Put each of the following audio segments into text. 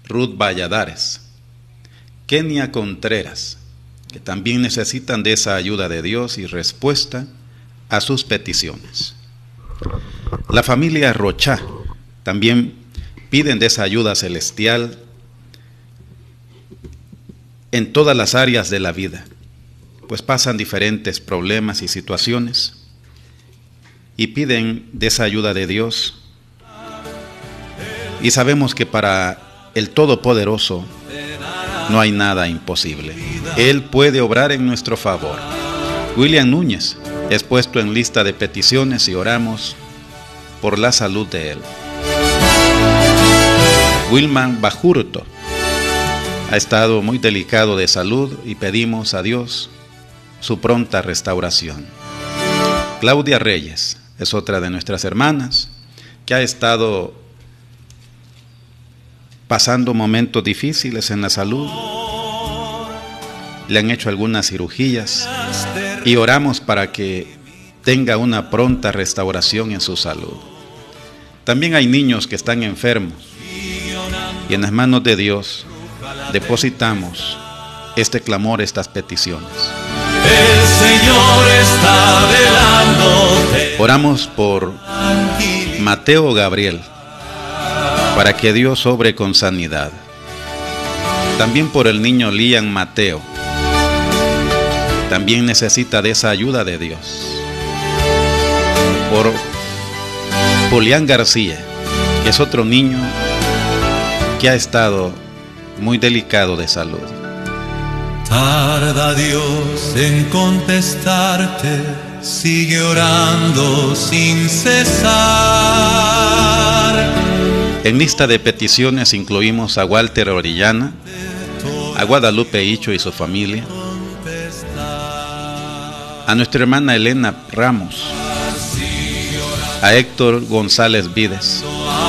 Ruth Valladares, Kenia Contreras, que también necesitan de esa ayuda de Dios y respuesta a sus peticiones. La familia Rocha también piden de esa ayuda celestial en todas las áreas de la vida, pues pasan diferentes problemas y situaciones y piden de esa ayuda de Dios. Y sabemos que para el Todopoderoso no hay nada imposible. Él puede obrar en nuestro favor. William Núñez es puesto en lista de peticiones y oramos por la salud de él. Wilman Bajurto ha estado muy delicado de salud y pedimos a Dios su pronta restauración. Claudia Reyes es otra de nuestras hermanas que ha estado pasando momentos difíciles en la salud. Le han hecho algunas cirugías y oramos para que tenga una pronta restauración en su salud. También hay niños que están enfermos y en las manos de Dios depositamos este clamor, estas peticiones. El Señor está velándote. Oramos por Mateo Gabriel, para que Dios obre con sanidad. También por el niño Lian Mateo, también necesita de esa ayuda de Dios. Por Julián García, que es otro niño que ha estado muy delicado de salud. Tarda Dios en contestarte, sigue orando sin cesar. En lista de peticiones incluimos a Walter Orellana, a Guadalupe Hicho y su familia, a nuestra hermana Elena Ramos, a Héctor González Vides,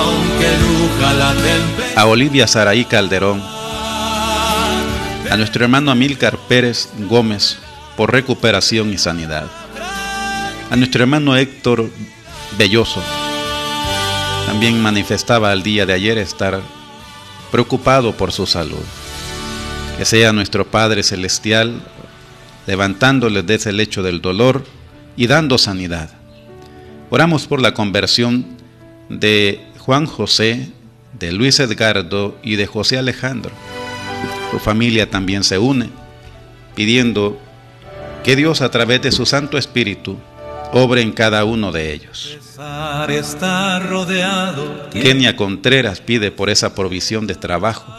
a Olivia Saraí Calderón, a nuestro hermano Amílcar Pérez Gómez por recuperación y sanidad, a nuestro hermano Héctor Belloso, también manifestaba el día de ayer estar preocupado por su salud. Que sea nuestro Padre Celestial levantándole de ese lecho del dolor y dando sanidad. Oramos por la conversión de Juan José, de Luis Edgardo y de José Alejandro. Su familia también se une, pidiendo que Dios a través de su Santo Espíritu obre en cada uno de ellos. Kenia Contreras pide por esa provisión de trabajo.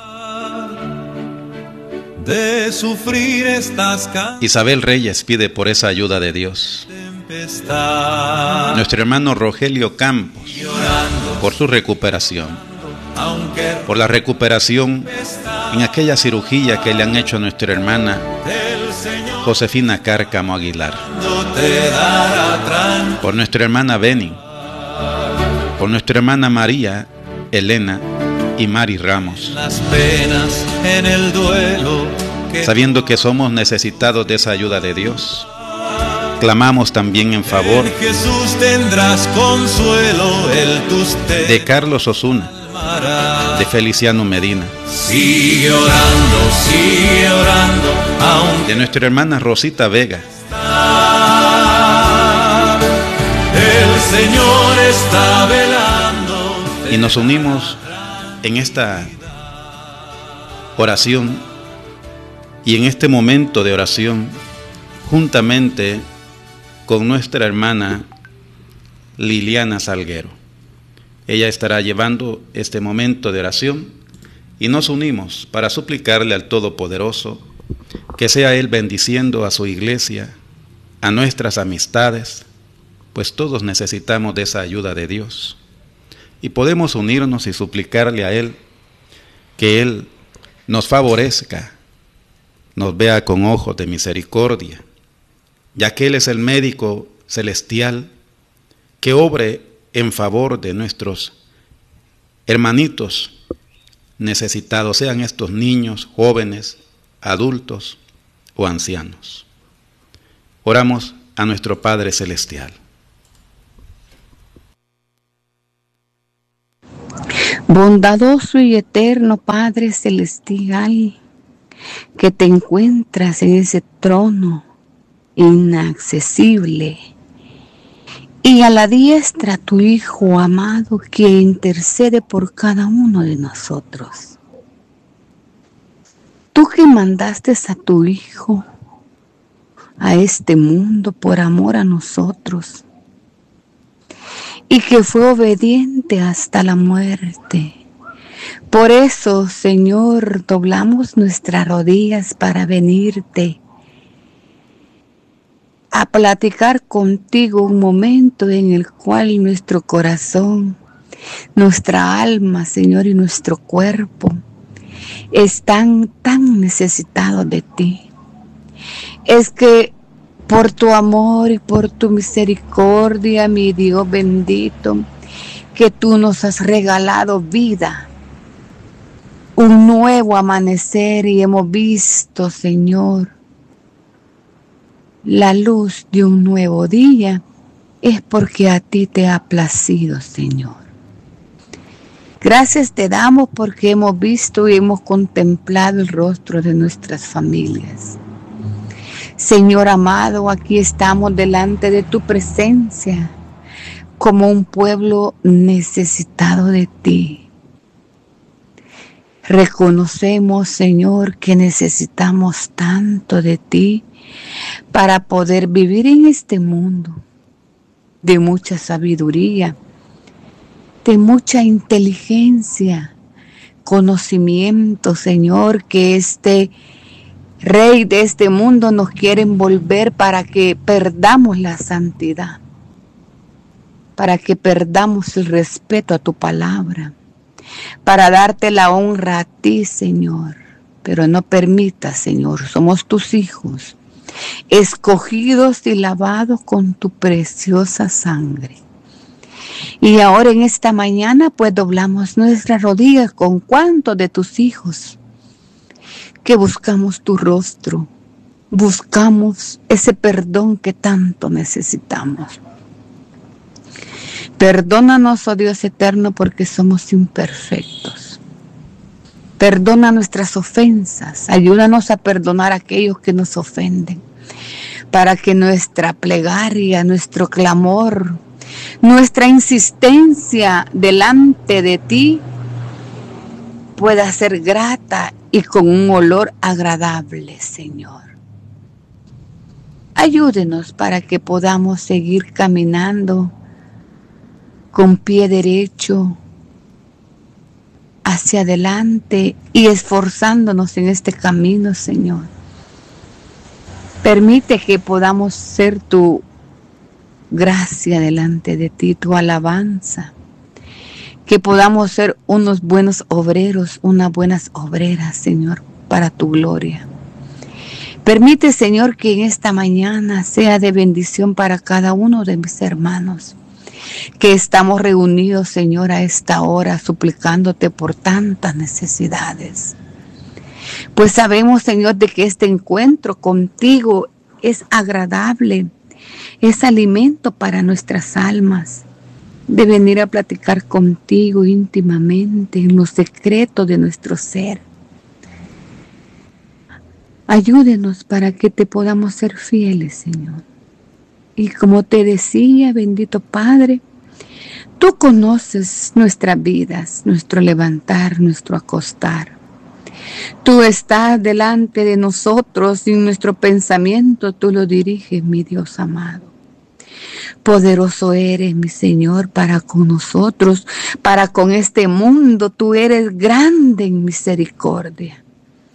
Isabel Reyes pide por esa ayuda de Dios. Nuestro hermano Rogelio Campos por su recuperación, por la recuperación en aquella cirugía que le han hecho a nuestra hermana Josefina Cárcamo Aguilar, por nuestra hermana Beni, por nuestra hermana María Elena y Mari Ramos, sabiendo que somos necesitados de esa ayuda de Dios. Clamamos también en favor de Carlos Osuna, de Feliciano Medina, de nuestra hermana Rosita Vega. El Señor está velando. Y nos unimos en esta oración y en este momento de oración juntamente con nuestra hermana Liliana Salguero. Ella estará llevando este momento de oración y nos unimos para suplicarle al Todopoderoso que sea Él bendiciendo a su iglesia, a nuestras amistades, pues todos necesitamos de esa ayuda de Dios. Y podemos unirnos y suplicarle a Él que Él nos favorezca, nos vea con ojos de misericordia, ya que Él es el médico celestial que obre en favor de nuestros hermanitos necesitados, sean estos niños, jóvenes, adultos o ancianos. Oramos a nuestro Padre Celestial. Bondadoso y eterno Padre Celestial, que te encuentras en ese trono inaccesible, y a la diestra tu Hijo amado que intercede por cada uno de nosotros. Tú que mandaste a tu Hijo a este mundo por amor a nosotros, y que fue obediente hasta la muerte. Por eso, Señor, doblamos nuestras rodillas para venirte a platicar contigo un momento en el cual nuestro corazón, nuestra alma, Señor, y nuestro cuerpo están tan necesitados de ti. Es que por tu amor y por tu misericordia, mi Dios bendito, que tú nos has regalado vida, un nuevo amanecer, y hemos visto, Señor, la luz de un nuevo día, es porque a ti te ha placido, Señor. Gracias te damos porque hemos visto y hemos contemplado el rostro de nuestras familias. Señor amado, aquí estamos delante de tu presencia como un pueblo necesitado de ti. Reconocemos, Señor, que necesitamos tanto de ti para poder vivir en este mundo de mucha sabiduría, de mucha inteligencia, conocimiento, Señor, que este Rey de este mundo nos quiere envolver para que perdamos la santidad, para que perdamos el respeto a tu palabra, para darte la honra a ti, Señor. Pero no permitas, Señor, somos tus hijos, escogidos y lavados con tu preciosa sangre. Y ahora en esta mañana pues doblamos nuestras rodillas con cuantos de tus hijos que buscamos tu rostro, buscamos ese perdón que tanto necesitamos. Perdónanos, oh Dios eterno, porque somos imperfectos. Perdona nuestras ofensas, ayúdanos a perdonar a aquellos que nos ofenden, para que nuestra plegaria, nuestro clamor, nuestra insistencia delante de ti pueda ser grata y con un olor agradable, Señor. Ayúdenos para que podamos seguir caminando con pie derecho hacia adelante y esforzándonos en este camino, Señor. Permite que podamos ser tu gracia delante de ti, tu alabanza. Que podamos ser unos buenos obreros, unas buenas obreras, Señor, para tu gloria. Permite, Señor, que en esta mañana sea de bendición para cada uno de mis hermanos, que estamos reunidos, Señor, a esta hora, suplicándote por tantas necesidades. Pues sabemos, Señor, de que este encuentro contigo es agradable, es alimento para nuestras almas, de venir a platicar contigo íntimamente en los secretos de nuestro ser. Ayúdenos para que te podamos ser fieles, Señor. Y como te decía, bendito Padre, tú conoces nuestras vidas, nuestro levantar, nuestro acostar. Tú estás delante de nosotros y nuestro pensamiento tú lo diriges, mi Dios amado. Poderoso eres, mi Señor, para con nosotros, para con este mundo. Tú eres grande en misericordia.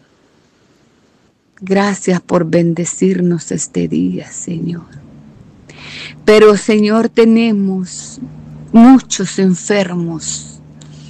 Gracias por bendecirnos este día, Señor. Pero, Señor, tenemos muchos enfermos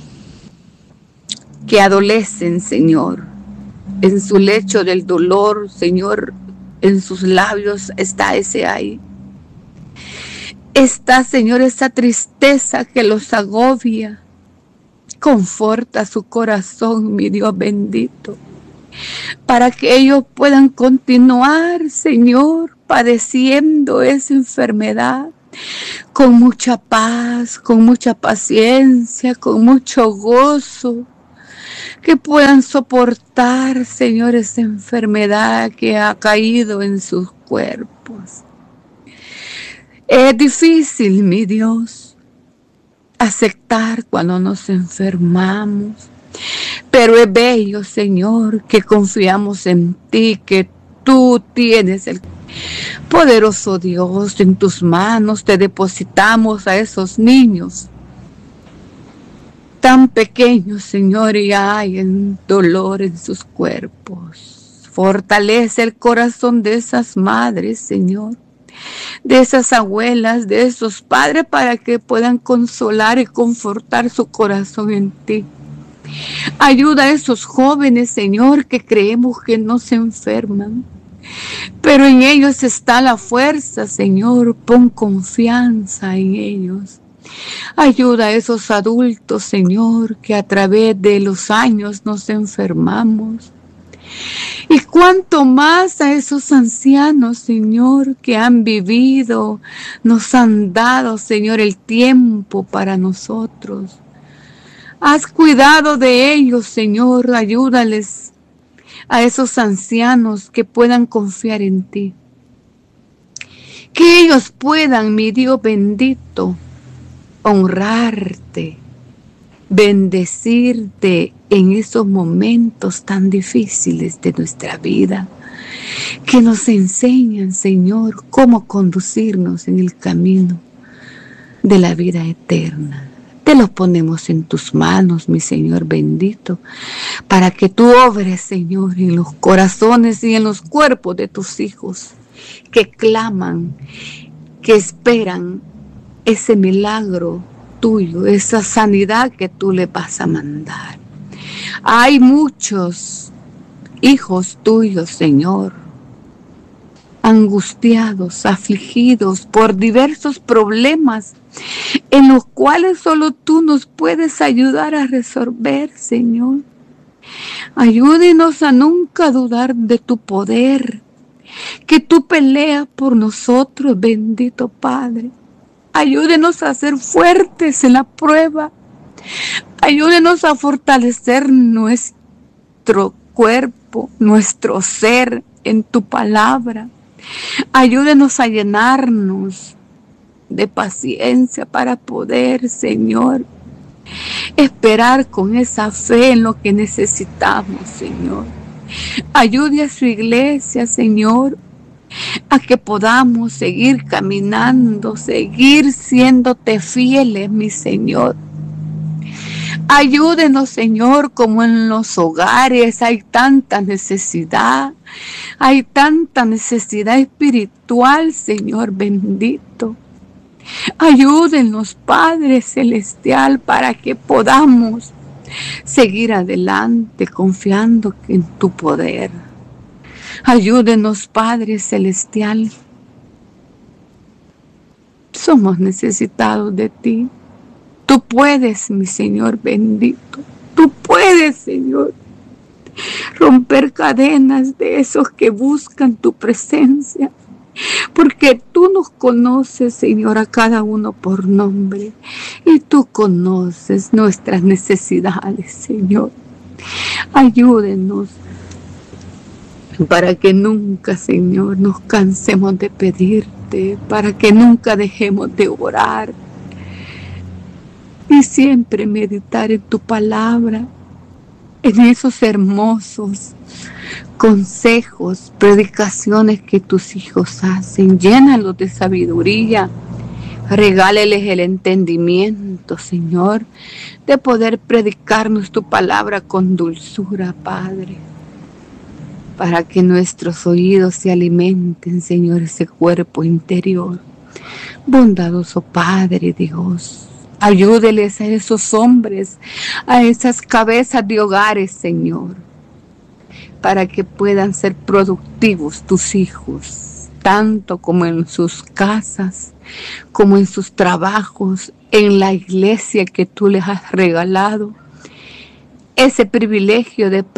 que adolecen, Señor, en su lecho del dolor, Señor, en sus labios está ese ay. Está, Señor, esa tristeza que los agobia. Conforta su corazón, mi Dios bendito, para que ellos puedan continuar, Señor, padeciendo esa enfermedad, con mucha paz, con mucha paciencia, con mucho gozo, que puedan soportar, Señor, esa enfermedad que ha caído en sus cuerpos. Es difícil, mi Dios, aceptar cuando nos enfermamos, pero es bello, Señor, que confiamos en ti, que tú tienes el poderoso Dios. En tus manos te depositamos a esos niños tan pequeños, Señor, y hay dolor en sus cuerpos. Fortalece el corazón de esas madres, Señor, de esas abuelas, de esos padres, para que puedan consolar y confortar su corazón en ti. Ayuda a esos jóvenes, Señor, que creemos que no se enferman, pero en ellos está la fuerza, Señor. Pon confianza en ellos. Ayuda a esos adultos, Señor, que a través de los años nos enfermamos. Y cuanto más a esos ancianos, Señor, que han vivido, nos han dado, Señor, el tiempo para nosotros. Has cuidado de ellos, Señor. Ayúdales a esos ancianos que puedan confiar en ti. Que ellos puedan, mi Dios bendito, honrarte, bendecirte en esos momentos tan difíciles de nuestra vida, que nos enseñan, Señor, cómo conducirnos en el camino de la vida eterna. Te los ponemos en tus manos, mi Señor bendito, para que tú obres, Señor, en los corazones y en los cuerpos de tus hijos que claman, que esperan ese milagro tuyo, esa sanidad que tú le vas a mandar. Hay muchos hijos tuyos, Señor, angustiados, afligidos por diversos problemas en los cuales solo tú nos puedes ayudar a resolver, Señor. Ayúdenos a nunca dudar de tu poder, que tú peleas por nosotros, bendito Padre. Ayúdenos a ser fuertes en la prueba. Ayúdenos a fortalecer nuestro cuerpo, nuestro ser en tu palabra. Ayúdenos a llenarnos de paciencia para poder, Señor, esperar con esa fe en lo que necesitamos, Señor. Ayude a su iglesia, Señor, a que podamos seguir caminando, seguir siéndote fieles, mi Señor. Ayúdenos, Señor, como en los hogares hay tanta necesidad espiritual, Señor bendito. Ayúdenos, Padre Celestial, para que podamos seguir adelante confiando en tu poder. Ayúdenos, Padre Celestial. Somos necesitados de ti. Tú puedes, mi Señor bendito. Tú puedes, Señor, romper cadenas de esos que buscan tu presencia. Porque tú nos conoces, Señor, a cada uno por nombre. Y tú conoces nuestras necesidades, Señor. Ayúdenos para que nunca, Señor, nos cansemos de pedirte, para que nunca dejemos de orar y siempre meditar en tu palabra, en esos hermosos consejos, predicaciones que tus hijos hacen. Llénalos de sabiduría, regáleles el entendimiento, Señor, de poder predicarnos tu palabra con dulzura, Padre, para que nuestros oídos se alimenten, Señor, ese cuerpo interior. Bondadoso Padre Dios, ayúdeles a esos hombres, a esas cabezas de hogares, Señor, para que puedan ser productivos tus hijos, tanto como en sus casas, como en sus trabajos, en la iglesia que tú les has regalado. Ese privilegio de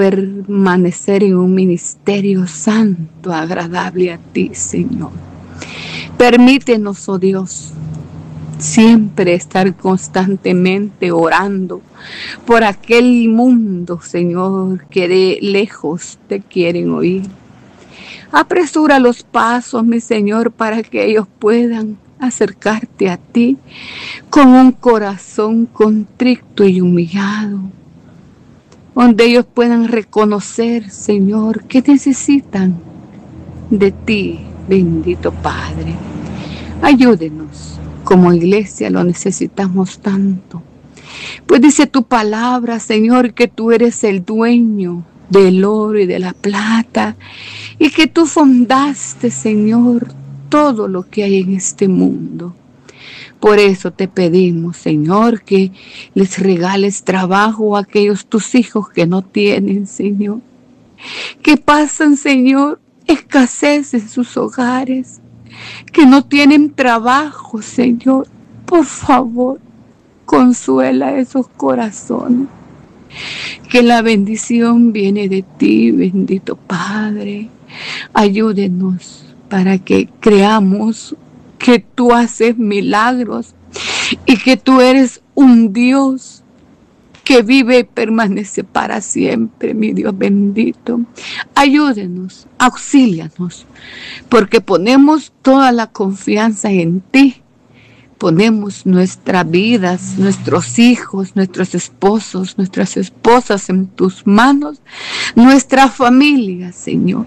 permanecer en un ministerio santo, agradable a ti, Señor. Permítenos, oh Dios, siempre estar constantemente orando por aquel mundo, Señor, que de lejos te quieren oír. Apresura los pasos, mi Señor, para que ellos puedan acercarte a ti con un corazón contrito y humillado, donde ellos puedan reconocer, Señor, que necesitan de ti, bendito Padre. Ayúdenos, como iglesia lo necesitamos tanto. Pues dice tu palabra, Señor, que tú eres el dueño del oro y de la plata, y que tú fundaste, Señor, todo lo que hay en este mundo. Por eso te pedimos, Señor, que les regales trabajo a aquellos tus hijos que no tienen, Señor, que pasan, Señor, escasez en sus hogares, que no tienen trabajo, Señor. Por favor, consuela esos corazones. Que la bendición viene de ti, bendito Padre. Ayúdenos para que creamos que tú haces milagros y que tú eres un Dios que vive y permanece para siempre, mi Dios bendito. Ayúdenos, auxílianos, porque ponemos toda la confianza en ti. Ponemos nuestras vidas, nuestros hijos, nuestros esposos, nuestras esposas en tus manos, nuestra familia, Señor.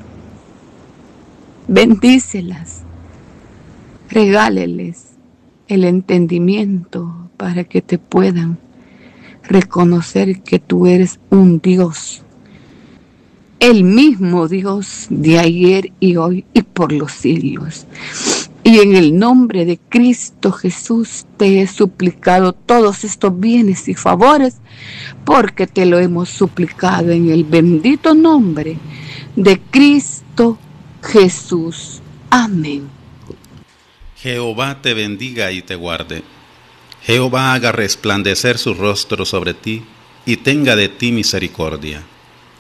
Bendícelas, regáleles el entendimiento para que te puedan reconocer que tú eres un Dios, el mismo Dios de ayer y hoy y por los siglos. Y en el nombre de Cristo Jesús te he suplicado todos estos bienes y favores, porque te lo hemos suplicado en el bendito nombre de Cristo Jesús. Amén. Jehová te bendiga y te guarde. Jehová haga resplandecer su rostro sobre ti y tenga de ti misericordia.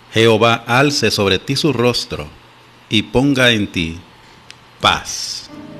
Jehová alce sobre ti su rostro y ponga en ti paz.